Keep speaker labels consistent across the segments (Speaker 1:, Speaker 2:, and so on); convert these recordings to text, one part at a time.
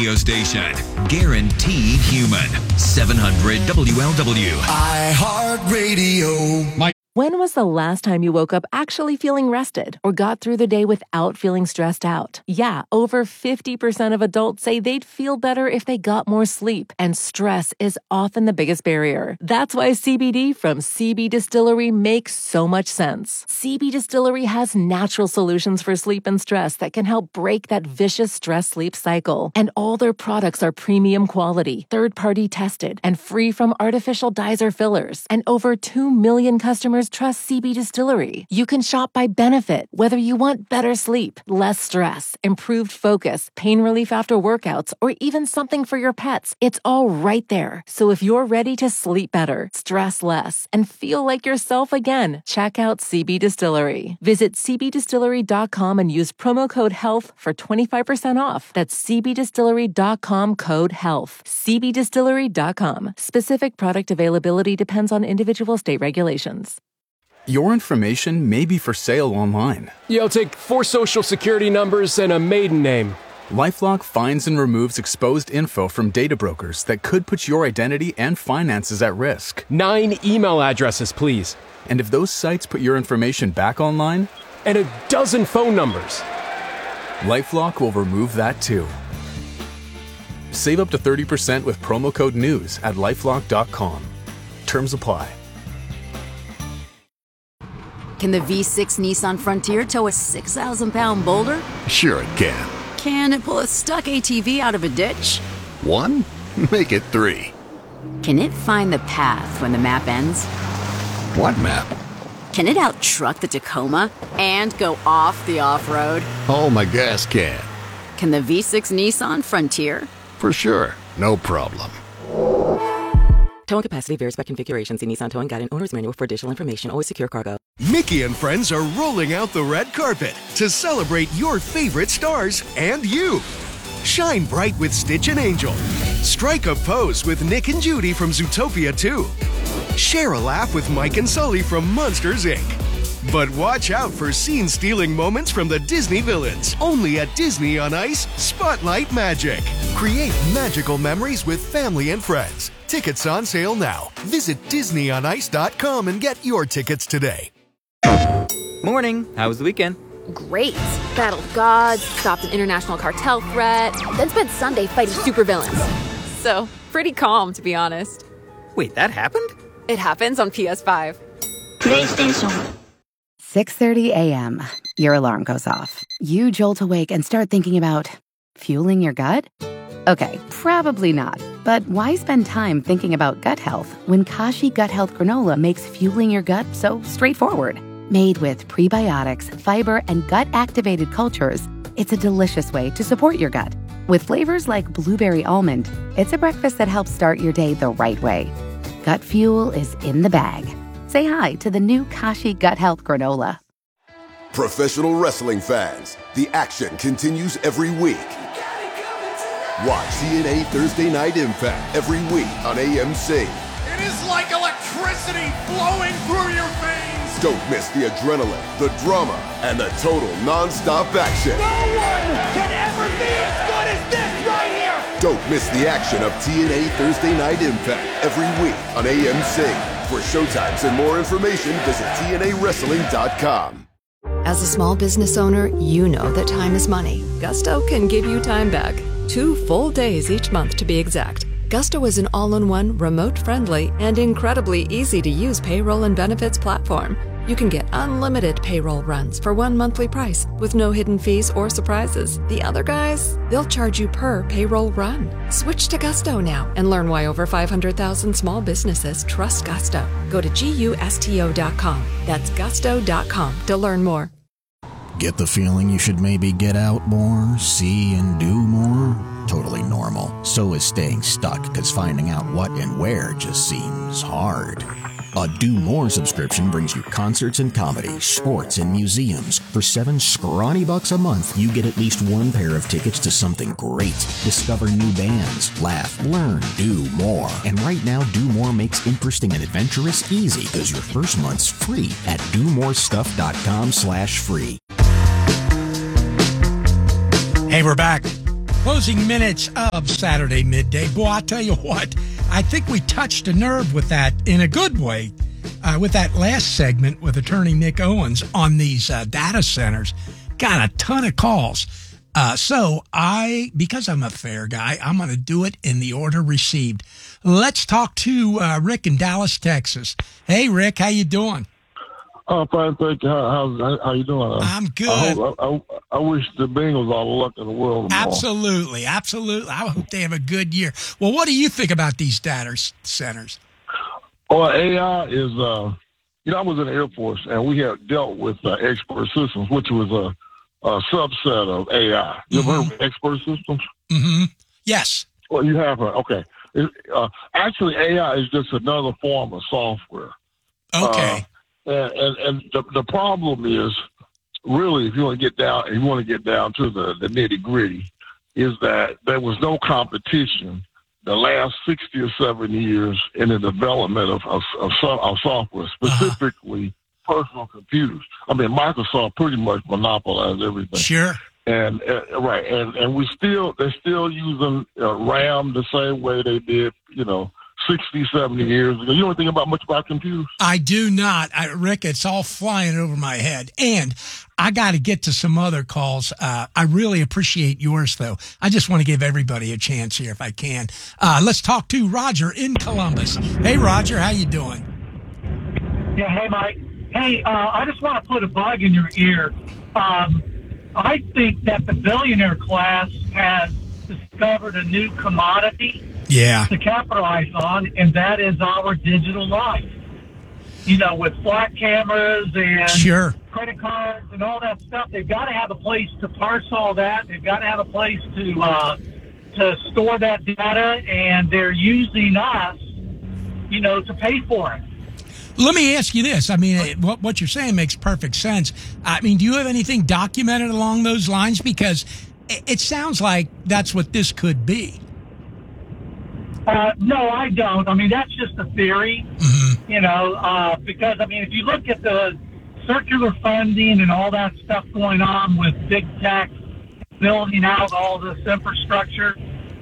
Speaker 1: radio station. Guaranteed human. 700 WLW.
Speaker 2: iHeartRadio.
Speaker 3: When was the last time you woke up actually feeling rested or got through the day without feeling stressed out? Yeah, over 50% of adults say they'd feel better if they got more sleep, and stress is often the biggest barrier. That's why CBD from CB Distillery makes so much sense. CB Distillery has natural solutions for sleep and stress that can help break that vicious stress-sleep cycle. And all their products are premium quality, third-party tested, and free from artificial dyes or fillers. And over 2 million customers trust CB Distillery. You can shop by benefit, whether you want better sleep, less stress, improved focus, pain relief after workouts, or even something for your pets. It's all right there. So if you're ready to sleep better, stress less, and feel like yourself again, check out CB Distillery. Visit cbdistillery.com and use promo code HEALTH for 25% off. That's cbdistillery.com code HEALTH. cbdistillery.com. Specific product availability depends on individual state regulations.
Speaker 4: Your information may be for sale online.
Speaker 5: I'll take 4 social security numbers and a maiden name.
Speaker 4: LifeLock finds and removes exposed info from data brokers that could put your identity and finances at risk.
Speaker 5: 9 email addresses, please.
Speaker 4: And if those sites put your information back online?
Speaker 5: And a dozen phone numbers.
Speaker 4: LifeLock will remove that too. Save up to 30% with promo code NEWS at LifeLock.com. Terms apply.
Speaker 6: Can the V6 Nissan Frontier tow a 6,000-pound boulder?
Speaker 7: Sure it can.
Speaker 6: Can it pull a stuck ATV out of a ditch?
Speaker 7: 1? Make it 3.
Speaker 6: Can it find the path when the map ends?
Speaker 7: What map?
Speaker 6: Can it out-truck the Tacoma and go off the off-road?
Speaker 7: Oh, my gas can.
Speaker 6: Can the V6 Nissan Frontier?
Speaker 7: For sure. No problem.
Speaker 8: Towing capacity varies by configuration. See Nissan Towing Guide and Owner's Manual for additional information. Always secure cargo.
Speaker 9: Mickey and friends are rolling out the red carpet to celebrate your favorite stars and you. Shine bright with Stitch and Angel. Strike a pose with Nick and Judy from Zootopia 2. Share a laugh with Mike and Sully from Monsters, Inc. But watch out for scene-stealing moments from the Disney villains. Only at Disney on Ice Spotlight Magic. Create magical memories with family and friends. Tickets on sale now. Visit DisneyOnIce.com and get your tickets today.
Speaker 10: Morning. How was the weekend?
Speaker 11: Great. Battled gods, stopped an international cartel threat, then spent Sunday fighting supervillains. So, pretty calm, to be honest.
Speaker 10: Wait, that happened?
Speaker 11: It happens on PS5.
Speaker 12: PlayStation. 6:30 a.m. Your alarm goes off. You jolt awake and start thinking about fueling your gut? Okay, probably not. But why spend time thinking about gut health when Kashi Gut Health Granola makes fueling your gut so straightforward? Made with prebiotics, fiber, and gut-activated cultures, it's a delicious way to support your gut. With flavors like blueberry almond, it's a breakfast that helps start your day the right way. Gut fuel is in the bag. Say hi to the new Kashi Gut Health Granola.
Speaker 13: Professional wrestling fans, the action continues every week. Watch TNA Thursday Night Impact every week on AMC.
Speaker 14: It is like electricity flowing through your veins.
Speaker 13: Don't miss the adrenaline, the drama, and the total non-stop action.
Speaker 14: No one can ever be as good as this right here.
Speaker 13: Don't miss the action of TNA Thursday Night Impact every week on AMC. For showtimes and more information, visit TNAWrestling.com.
Speaker 15: As a small business owner, you know that time is money. Gusto can give you time back. 2 full days each month to be exact. Gusto is an all-in-one, remote-friendly, and incredibly easy-to-use payroll and benefits platform. You can get unlimited payroll runs for one monthly price with no hidden fees or surprises. The other guys, they'll charge you per payroll run. Switch to Gusto now and learn why over 500,000 small businesses trust Gusto. Go to GUSTO.com. That's gusto.com to learn more.
Speaker 16: Get the feeling you should maybe get out more, see and do more? Totally normal. So is staying stuck, because finding out what and where just seems hard. A Do More subscription brings you concerts and comedy, sports and museums. For $7 scrawny a month, you get at least one pair of tickets to something great. Discover new bands, laugh, learn, do more. And right now, Do More makes interesting and adventurous easy, because your first month's free at domorestuff.com/free.
Speaker 17: Hey, we're back.
Speaker 2: Closing minutes of Saturday Midday. Boy, I tell you what, I think we touched a nerve with that in a good way with that last segment with attorney Nick Owens on these data centers. Got a ton of calls. So because I'm a fair guy, I'm going to do it in the order received. Let's talk to Rick in Dallas, Texas. Hey, Rick, how you doing?
Speaker 17: Oh, fine, thank you. How you doing?
Speaker 2: I'm good.
Speaker 17: I wish the Bengals all the luck in the world tomorrow.
Speaker 2: Absolutely. I hope they have a good year. Well, what do you think about these data centers?
Speaker 17: Oh, AI is, I was in the Air Force, and we have dealt with expert systems, which was a subset of AI. You ever heard of expert systems?
Speaker 2: Mm-hmm. Yes.
Speaker 17: Well, you have. Okay. Actually, AI is just another form of software.
Speaker 2: Okay.
Speaker 17: And the problem is, really, if you want to get down to the nitty gritty, is that there was no competition the last 60 or 70 years in the development of software, specifically personal computers. I mean, Microsoft pretty much monopolized everything.
Speaker 2: Sure.
Speaker 17: And right, and they're still using RAM the same way they did, 60, 70 years ago. You know anything much about computers?
Speaker 2: I do not. Rick, it's all flying over my head. And I got to get to some other calls. I really appreciate yours, though. I just want to give everybody a chance here if I can. Let's talk to Roger in Columbus. Hey, Roger, how you doing?
Speaker 18: Yeah, hey, Mike. Hey, I just want to put a bug in your ear. I think that the billionaire class has discovered a new commodity to capitalize on, and that is our digital life. With flat cameras and credit cards and all that stuff, they've got to have a place to parse all that. They've got to have a place to store that data, and they're using us, to pay for it.
Speaker 2: Let me ask you this. I mean, what you're saying makes perfect sense. I mean, do you have anything documented along those lines? Because it sounds like that's what this could be.
Speaker 18: No, I don't. I mean, that's just a theory, because, I mean, if you look at the circular funding and all that stuff going on with big tech building out all this infrastructure,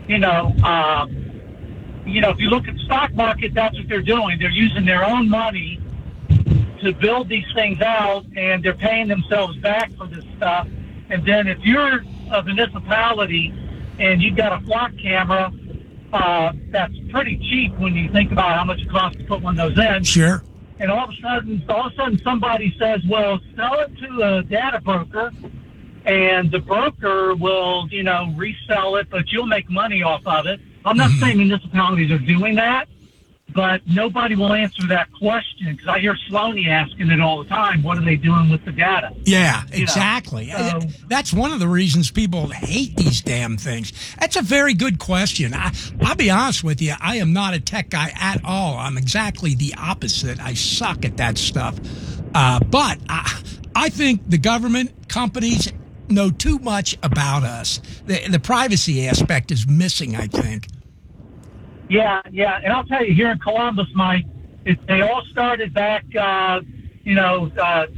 Speaker 18: if you look at the stock market, that's what they're doing. They're using their own money to build these things out, and they're paying themselves back for this stuff. And then if you're a municipality and you've got a flock camera, that's pretty cheap when you think about how much it costs to put one of those in.
Speaker 2: Sure.
Speaker 18: And all of a sudden somebody says, well, sell it to a data broker, and the broker will, resell it, but you'll make money off of it. I'm not saying municipalities are doing that, but nobody will answer that question, because I hear Sloaney asking it all the time. What are they doing with the data?
Speaker 2: Yeah, exactly.
Speaker 18: So,
Speaker 2: that's one of the reasons people hate these damn things. That's a very good question. I'll be honest with you. I am not a tech guy at all. I'm exactly the opposite. I suck at that stuff. But I think the government, companies know too much about us. The privacy aspect is missing, I think.
Speaker 18: Yeah. And I'll tell you, here in Columbus, Mike, they all started back, 10,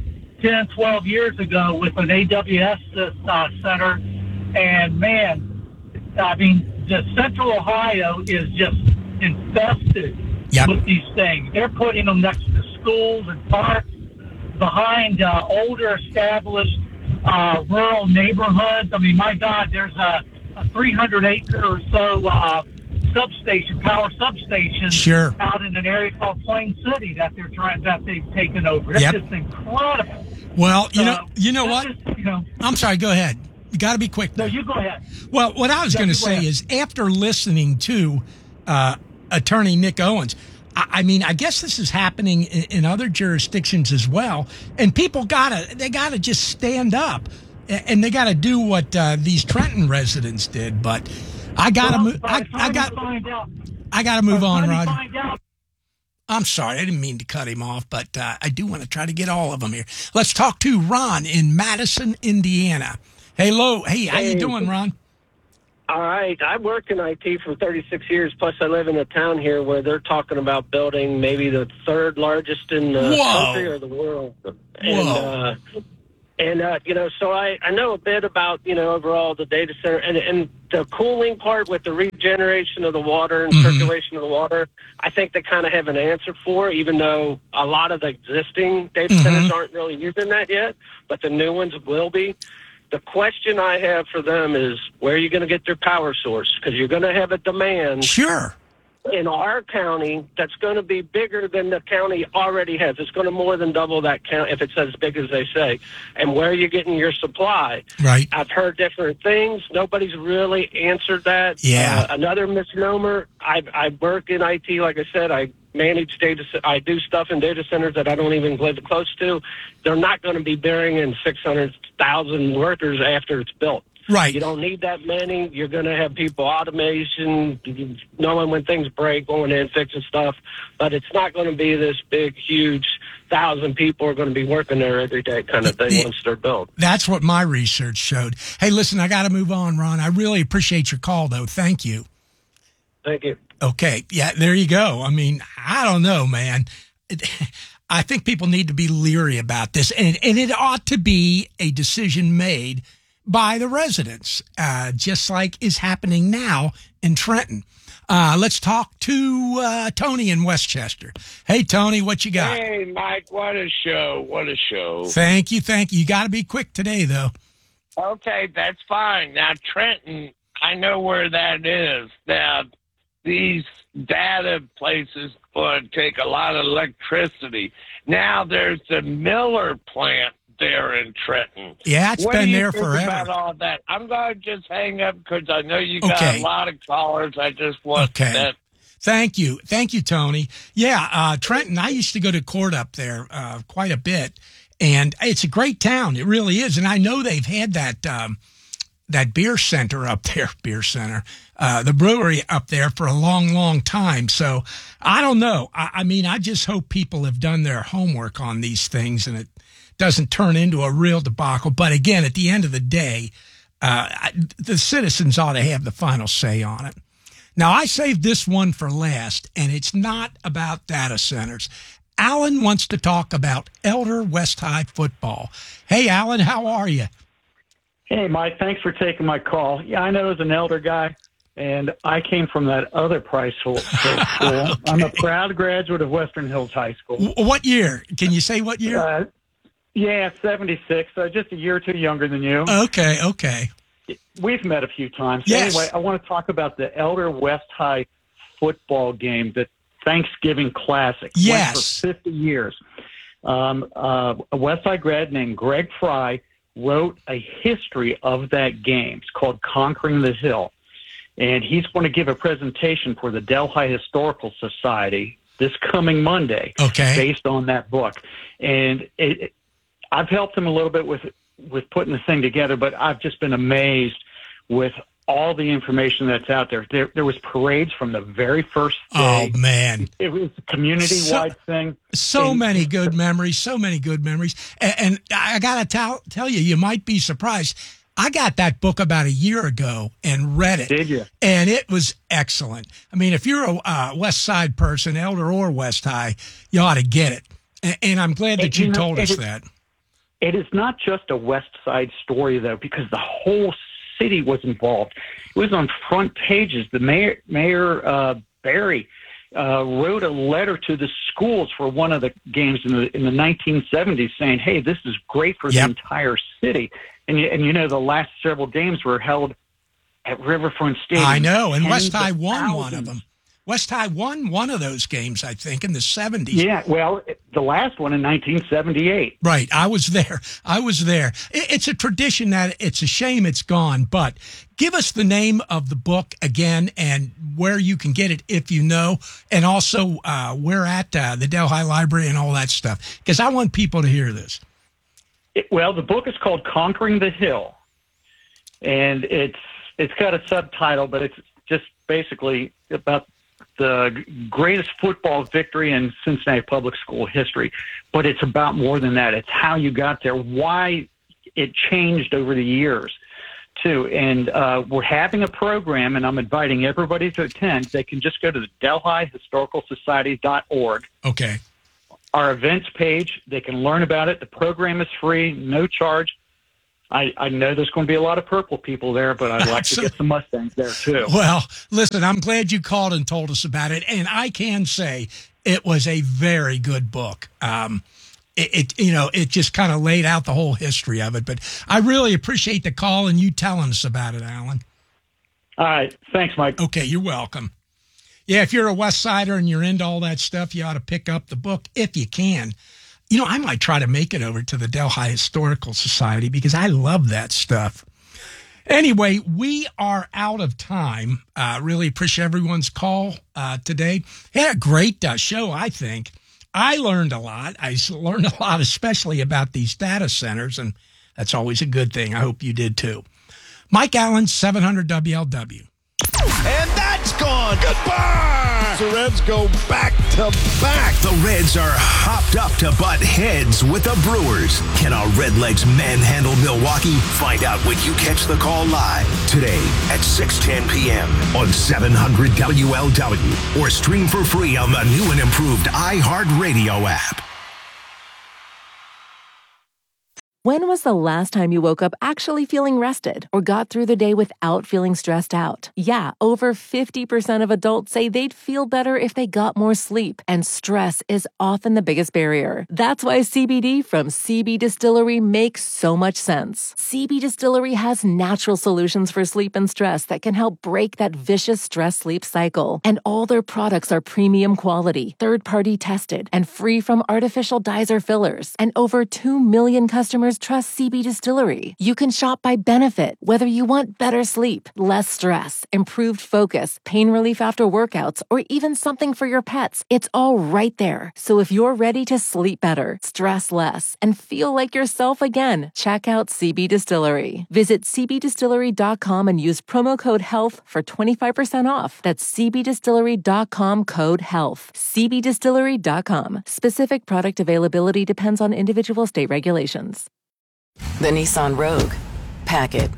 Speaker 18: 12 years ago with an AWS center. And, man, I mean, the Central Ohio is just infested with these things. They're putting them next to schools and parks, behind older established rural neighborhoods. I mean, my God, there's a 300-acre or so power substation out in an area called Plain City that they've taken over. That's just incredible.
Speaker 2: Well, you know what? I'm sorry, go ahead. You got to be quick.
Speaker 18: No, you go ahead.
Speaker 2: Well, what I was going to say is, after listening to attorney Nick Owens, I mean, I guess this is happening in other jurisdictions as well, and people gotta just stand up, and they gotta do what these Trenton residents did. But I gotta move. I gotta move on, Roger. I'm sorry, I didn't mean to cut him off, but I do want to try to get all of them here. Let's talk to Ron in Madison, Indiana. Hey, how you doing, Ron?
Speaker 19: All right. I worked in IT for 36 years, plus I live in a town here where they're talking about building maybe the third largest in the country or the world. And So I know a bit about, overall the data center and the cooling part with the regeneration of the water and circulation of the water. I think they kind of have an answer for, even though a lot of the existing data centers aren't really using that yet, but the new ones will be. The question I have for them is, where are you going to get their power source? Because you're going to have a demand.
Speaker 2: Sure.
Speaker 19: In our county, that's going to be bigger than the county already has. It's going to more than double that count if it's as big as they say. And where are you getting your supply?
Speaker 2: Right.
Speaker 19: I've heard different things. Nobody's really answered that.
Speaker 2: Yeah.
Speaker 19: Another misnomer. I work in IT, like I said. I manage data. I do stuff in data centers that I don't even live close to. They're not going to be burying 600,000 workers after it's built.
Speaker 2: Right.
Speaker 19: You don't need that many. You're going to have people automation, knowing when things break, going in, fixing stuff. But it's not going to be this big, huge 1,000 people are going to be working there every day kind of thing once they're built.
Speaker 2: That's what my research showed. Hey, listen, I got to move on, Ron. I really appreciate your call, though. Thank you.
Speaker 19: Thank you.
Speaker 2: Okay. Yeah, there you go. I mean, I don't know, man. I think people need to be leery about this. And it ought to be a decision made by the residents, just like is happening now in Trenton. Let's talk to Tony in Westchester. Hey, Tony, what you got?
Speaker 20: Hey, Mike, what a show. What a show.
Speaker 2: Thank you. You got to be quick today, though.
Speaker 20: Okay, that's fine. Now, Trenton, I know where that is. Now, these data places would take a lot of electricity. Now, there's the Miller plant there in Trenton.
Speaker 2: Yeah, it's been there forever.
Speaker 20: What do you think about all that? I'm going to just hang up because I know you got a lot of callers. I just want that.
Speaker 2: Thank you, Tony. Yeah, Trenton, I used to go to court up there quite a bit, and it's a great town. It really is. And I know they've had that beer center up there, the brewery up there for a long, long time. So I don't know. I mean, I just hope people have done their homework on these things and it doesn't turn into a real debacle. But again, at the end of the day, the citizens ought to have the final say on it. Now, I saved this one for last, and it's not about data centers. Alan wants to talk about Elder West High football. Hey, Alan, how are you?
Speaker 21: Hey, Mike, thanks for taking my call. Yeah, I know as an Elder guy, and I came from that other Price Hill school. Okay. I'm a proud graduate of Western Hills High School.
Speaker 2: What year? Can you say what year?
Speaker 21: Yeah, 76, just a year or two younger than you.
Speaker 2: Okay.
Speaker 21: We've met a few times.
Speaker 2: Yes.
Speaker 21: Anyway, I want to talk about the Elder West High football game, the Thanksgiving Classic.
Speaker 2: Yes.
Speaker 21: Went for 50 years. A West High grad named Greg Fry wrote a history of that game. It's called Conquering the Hill. And he's going to give a presentation for the Delhi Historical Society this coming Monday based on that book. And I've helped him a little bit with putting the thing together, but I've just been amazed with all the information that's out there. There was parades from the very first day.
Speaker 2: Oh, man.
Speaker 21: It was a community-wide thing.
Speaker 2: So many good memories. And I got to tell you, you might be surprised. I got that book about a year ago and read it.
Speaker 21: Did you?
Speaker 2: And it was excellent. I mean, if you're a West Side person, Elder or West High, you ought to get it. And I'm glad that you told us that.
Speaker 21: It is not just a West Side story, though, because the whole city was involved. It was on front pages. The Mayor Barry wrote a letter to the schools for one of the games in the 1970s saying, hey, this is great for the entire city. And the last several games were held at Riverfront Stadium.
Speaker 2: I know, and West High won one of them. West High won one of those games, I think, in the 70s.
Speaker 21: Yeah, well, the last one in 1978.
Speaker 2: Right, I was there. It's a tradition that it's a shame it's gone, but give us the name of the book again and where you can get it if you know, and also where at the Delhi Library and all that stuff, because I want people to hear this.
Speaker 21: Well, the book is called Conquering the Hill, and it's got a subtitle, but it's just basically about the greatest football victory in Cincinnati public school history. But it's about more than that. It's how you got there, why it changed over the years, too. And we're having a program, and I'm inviting everybody to attend. They can just go to the DelhiHistoricalSociety.org.
Speaker 2: Okay.
Speaker 21: our events page. They can learn about it. The program is free, no charge. I know there's going to be a lot of purple people there, but I'd like to get some Mustangs there too.
Speaker 2: Well, listen, I'm glad you called and told us about it, and I can say it was a very good book. It just kind of laid out the whole history of it, but I really appreciate the call and you telling us about it, Alan.
Speaker 21: All right. Thanks, Mike.
Speaker 2: Okay, you're welcome. Yeah, if you're a West Sider and you're into all that stuff, you ought to pick up the book if you can. You know, I might try to make it over to the Delhi Historical Society because I love that stuff. Anyway, we are out of time. Really appreciate everyone's call today. Had a great show, I think. I learned a lot. I learned a lot, especially about these data centers, and that's always a good thing. I hope you did too. Mike Allen, 700 WLW.
Speaker 14: And that's gone. Goodbye. The Reds go back to back.
Speaker 1: The Reds are hopped up to butt heads with the Brewers. Can our Redlegs manhandle Milwaukee? Find out when you catch the call live today at 6:10 p.m. on 700 WLW or stream for free on the new and improved iHeartRadio app.
Speaker 3: When was the last time you woke up actually feeling rested or got through the day without feeling stressed out? Yeah, over 50% of adults say they'd feel better if they got more sleep, and stress is often the biggest barrier. That's why CBD from CB Distillery makes so much sense. CB Distillery has natural solutions for sleep and stress that can help break that vicious stress-sleep cycle. And all their products are premium quality, third-party tested, and free from artificial dyes or fillers. And over 2 million customers trust CB Distillery. You can shop by benefit, whether you want better sleep, less stress, improved focus, pain relief after workouts, or even something for your pets. It's all right there. So if you're ready to sleep better, stress less, and feel like yourself again, check out CB Distillery. Visit cbdistillery.com and use promo code HEALTH for 25% off. That's cbdistillery.com, code HEALTH. cbdistillery.com. Specific product availability depends on individual state regulations.
Speaker 8: The Nissan Rogue. Pack it.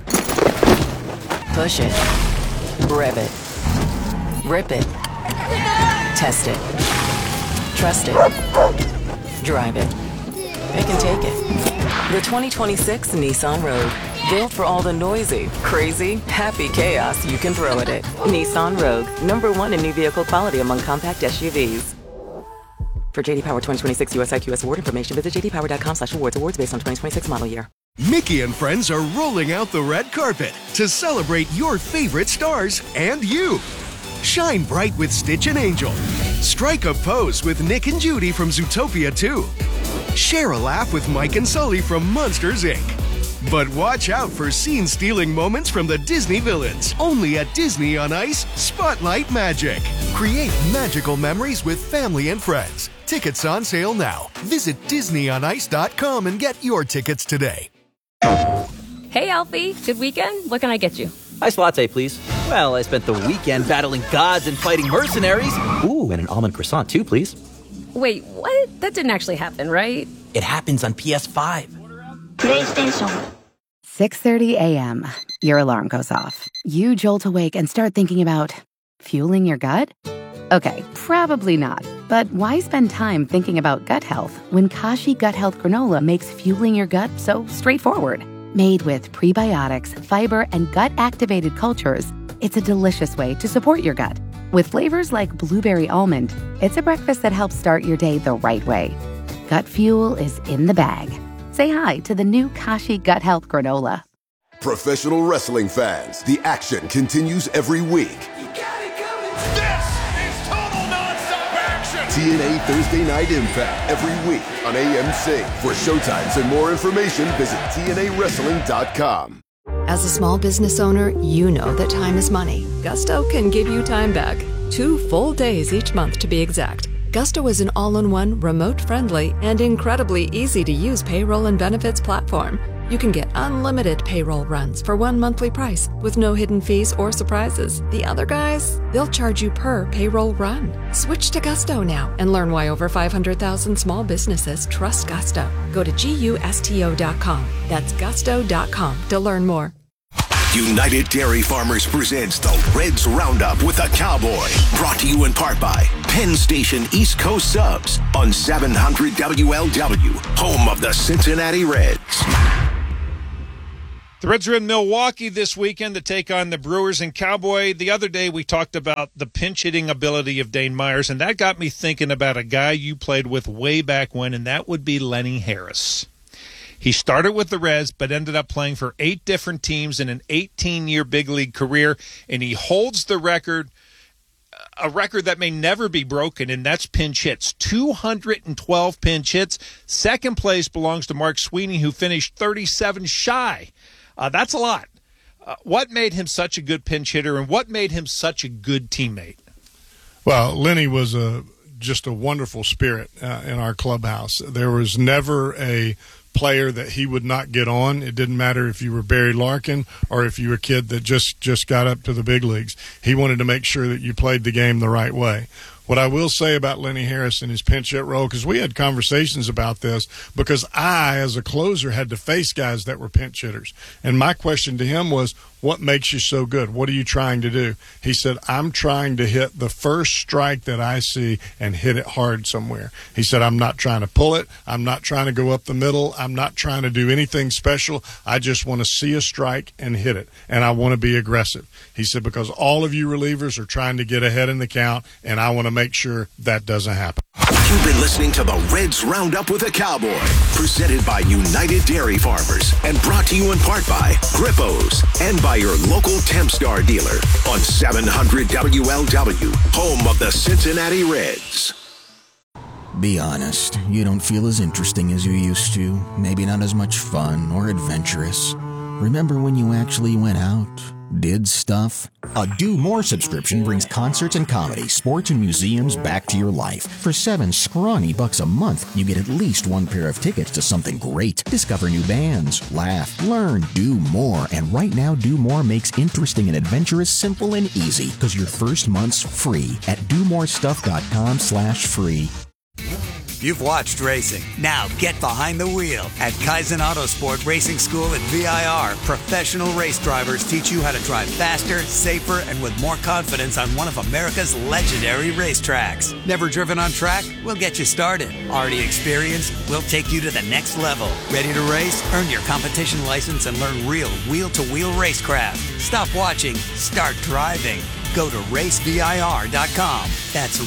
Speaker 8: Push it. Rev it. Rip it. Test it. Trust it. Drive it. It can take it. The 2026 Nissan Rogue. Built for all the noisy, crazy, happy chaos you can throw at it. Nissan Rogue. #1 in new vehicle quality among compact SUVs. For J.D. Power 2026 US IQS award information, visit jdpower.com/awards. Awards based on 2026 model year.
Speaker 9: Mickey and friends are rolling out the red carpet to celebrate your favorite stars and you. Shine bright with Stitch and Angel. Strike a pose with Nick and Judy from Zootopia 2. Share a laugh with Mike and Sully from Monsters, Inc. But watch out for scene-stealing moments from the Disney villains. Only at Disney on Ice Spotlight Magic. Create magical memories with family and friends. Tickets on sale now. Visit DisneyOnIce.com and get your tickets today.
Speaker 22: Hey, Alfie. Good weekend? What can I get you?
Speaker 10: Iced latte, please. Well, I spent the weekend battling gods and fighting mercenaries. Ooh, and an almond croissant, too, please.
Speaker 22: Wait, what? That didn't actually happen, right?
Speaker 10: It happens on PS5.
Speaker 12: PlayStation. 6:30 a.m. Your alarm goes off. You jolt awake and start thinking about fueling your gut? Okay, probably not. But why spend time thinking about gut health when Kashi Gut Health Granola makes fueling your gut so straightforward? Made with prebiotics, fiber, and gut-activated cultures, it's a delicious way to support your gut. With flavors like blueberry almond, it's a breakfast that helps start your day the right way. Gut fuel is in the bag. Say hi to the new Kashi Gut Health Granola.
Speaker 13: Professional wrestling fans, the action continues every week. TNA Thursday Night Impact every week on AMC. For showtimes and more information, visit TNAWrestling.com.
Speaker 15: As a small business owner, you know that time is money. Gusto can give you time back. 2 full days each month to be exact. Gusto is an all-in-one, remote-friendly, and incredibly easy-to-use payroll and benefits platform. You can get unlimited payroll runs for one monthly price with no hidden fees or surprises. The other guys, they'll charge you per payroll run. Switch to Gusto now and learn why over 500,000 small businesses trust Gusto. Go to GUSTO.com. That's gusto.com to learn more.
Speaker 1: United Dairy Farmers presents the Reds Roundup with a Cowboy. Brought to you in part by Penn Station East Coast Subs on 700 WLW, home of the Cincinnati Reds.
Speaker 4: The Reds are in Milwaukee this weekend to take on the Brewers and Cowboy. The other day we talked about the pinch-hitting ability of Dane Myers, and that got me thinking about a guy you played with way back when, and that would be Lenny Harris. He started with the Reds, but ended up playing for 8 different teams in an 18-year big league career, and he holds the record, a record that may never be broken, and that's pinch hits. 212 pinch hits. Second place belongs to Mark Sweeney, who finished 37 shy. That's a lot. What made him such a good pinch hitter, and what made him such a good teammate?
Speaker 5: Well, Lenny was just a wonderful spirit in our clubhouse. There was never a player that he would not get on. It didn't matter if you were Barry Larkin or if you were a kid that just got up to the big leagues. He wanted to make sure that you played the game the right way. What I will say about Lenny Harris and his pinch hit role, because we had conversations about this, because I, as a closer, had to face guys that were pinch hitters. And my question to him was, what makes you so good? What are you trying to do? He said, I'm trying to hit the first strike that I see and hit it hard somewhere. He said, I'm not trying to pull it. I'm not trying to go up the middle. I'm not trying to do anything special. I just want to see a strike and hit it. And I want to be aggressive. He said, because all of you relievers are trying to get ahead in the count, and I want to make sure that doesn't happen.
Speaker 1: You've been listening to the Reds Roundup with a Cowboy, presented by United Dairy Farmers and brought to you in part by Grippos and by your local Tempstar dealer on 700 WLW, home of the Cincinnati Reds.
Speaker 16: Be honest, you don't feel as interesting as you used to, maybe not as much fun or adventurous. Remember when you actually went out? Did stuff? A Do More subscription brings concerts and comedy, sports and museums back to your life. For $7 scrawny a month, you get at least 1 pair of tickets to something great. Discover new bands, laugh, learn, do more. And right now, Do More makes interesting and adventurous simple and easy, because your first month's free at domorestuff.com/free.
Speaker 23: You've watched racing. Now get behind the wheel. At Kaizen Autosport Racing School at VIR, professional race drivers teach you how to drive faster, safer, and with more confidence on one of America's legendary racetracks. Never driven on track? We'll get you started. Already experienced? We'll take you to the next level. Ready to race? Earn your competition license and learn real wheel-to-wheel racecraft. Stop watching. Start driving. Go to racevir.com. That's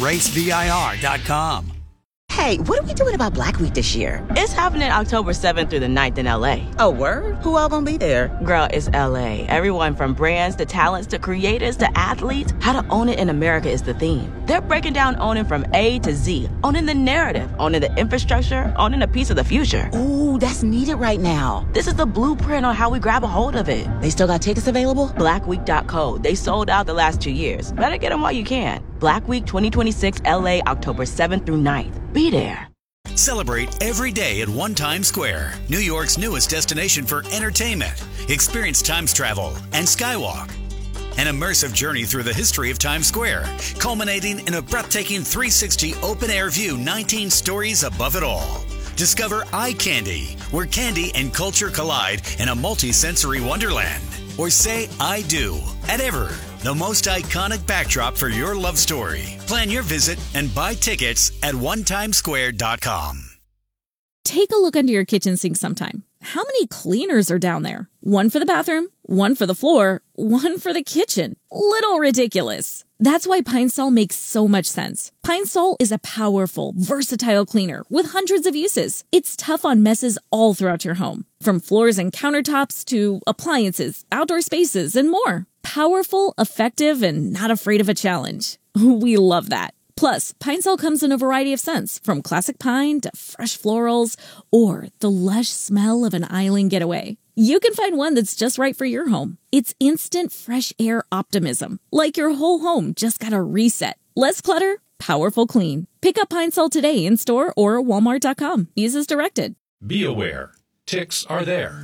Speaker 23: racevir.com.
Speaker 24: Hey, what are we doing about Black Week this year?
Speaker 25: It's happening October 7th through the 9th in LA.
Speaker 24: Oh, word? Who all gonna be there?
Speaker 25: Girl, it's LA. Everyone from brands to talents to creators to athletes. How to own it in America is the theme. They're breaking down owning from A to Z. Owning the narrative, owning the infrastructure, owning a piece of the future.
Speaker 24: Ooh, that's needed right now.
Speaker 25: This is the blueprint on how we grab a hold of it.
Speaker 24: They still got tickets available?
Speaker 25: Blackweek.co. They sold out the last 2 years. Better get them while you can. Black Week 2026 LA, October 7th through 9th. Be there.
Speaker 26: Celebrate every day at One Times Square, New York's newest destination for entertainment. Experience Times Travel and Skywalk. An immersive journey through the history of Times Square, culminating in a breathtaking 360 open-air view 19 stories above it all. Discover Eye Candy, where candy and culture collide in a multi-sensory wonderland. Or say I do at Ever, the most iconic backdrop for your love story. Plan your visit and buy tickets at onetimesquare.com.
Speaker 27: Take a look under your kitchen sink sometime. How many cleaners are down there? One for the bathroom, one for the floor, one for the kitchen. Little ridiculous. That's why Pine Sol makes so much sense. Pine Sol is a powerful, versatile cleaner with hundreds of uses. It's tough on messes all throughout your home, from floors and countertops to appliances, outdoor spaces, and more. Powerful, effective, and not afraid of a challenge. We love that. Plus, Pine Sol comes in a variety of scents, from classic pine to fresh florals, or the lush smell of an island getaway. You can find one that's just right for your home. It's instant fresh air optimism, like your whole home just got a reset. Less clutter, powerful clean. Pick up Pine Sol today in store or walmart.com. Use as directed.
Speaker 28: Be aware, ticks are there.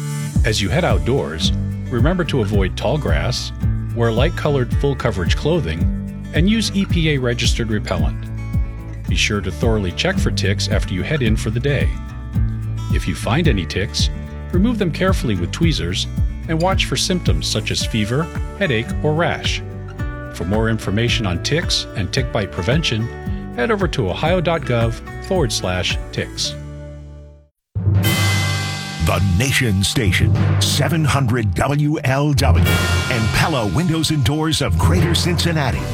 Speaker 28: As you head outdoors, remember to avoid tall grass, wear light-colored full-coverage clothing, and use EPA-registered repellent. Be sure to thoroughly check for ticks after you head in for the day. If you find any ticks, remove them carefully with tweezers and watch for symptoms such as fever, headache, or rash. For more information on ticks and tick bite prevention, head over to ohio.gov/ticks.
Speaker 1: The Nation Station, 700 WLW, and Pella Windows and Doors of Greater Cincinnati